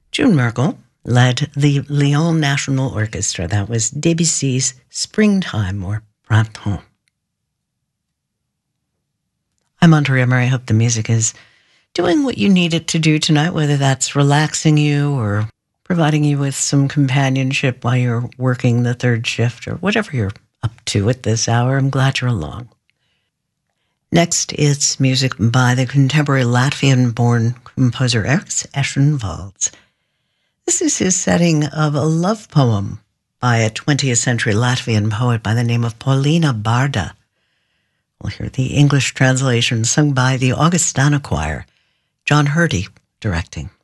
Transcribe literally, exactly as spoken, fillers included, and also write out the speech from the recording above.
June Merkel led the Lyon National Orchestra. That was Debussy's Springtime, or Printemps. I'm Andrea Murray. I hope the music is doing what you need it to do tonight, whether that's relaxing you or providing you with some companionship while you're working the third shift or whatever you're up to at this hour. I'm glad you're along. Next, it's music by the contemporary Latvian-born composer Eriks Eschenvalds. This is his setting of a love poem by a twentieth century Latvian poet by the name of Paulina Barda. We'll hear the English translation sung by the Augustana Choir, John Hurdy directing.